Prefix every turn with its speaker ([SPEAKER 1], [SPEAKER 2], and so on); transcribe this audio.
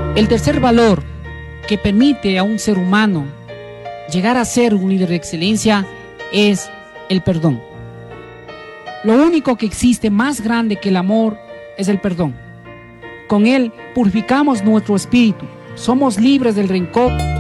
[SPEAKER 1] El tercer valor que permite a un ser humano llegar a ser un líder de excelencia es el perdón. Lo único que existe más grande que el amor es el perdón. Con él purificamos nuestro espíritu, somos libres del rencor.